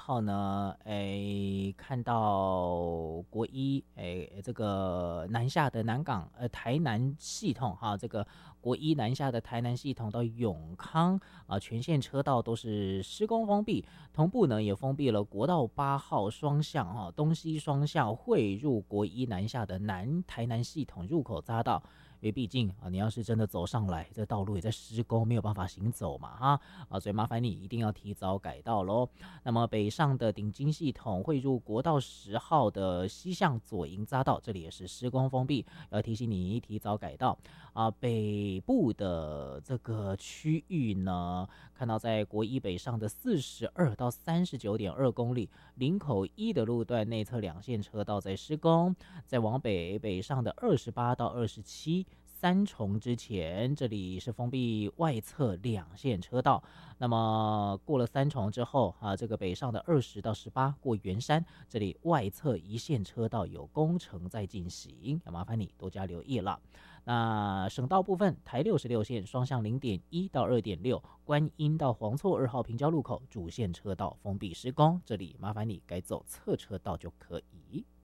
号呢，看到国一，这个南下的南港，台南系统哈，这个国一南下的台南系统到永康啊，全线车道都是施工封闭，同步呢也封闭了国道8号双向哈，东西双向汇入国一南下的台南系统入口匝道。因为毕竟啊，你要是真的走上来，这道路也在施工，没有办法行走嘛，所以麻烦你一定要提早改道喽。那么北上的顶金系统汇入国道10号的西向左营匝道，这里也是施工封闭，要提醒你提早改道啊。北部的这个区域呢，看到在国一北上的42到39.2公里，林口一的路段内侧2线车道在施工，再往北上的28到27。三重之前，这里是封闭外侧2线车道。那么过了三重之后啊，这个北上的20到18过圆山，这里外侧1线车道有工程在进行，要麻烦你多加留意了。那省道部分，台66线双向0.1到2.6，观音到黄厝2号平交路口主线车道封闭施工，这里麻烦你改走侧车道就可以。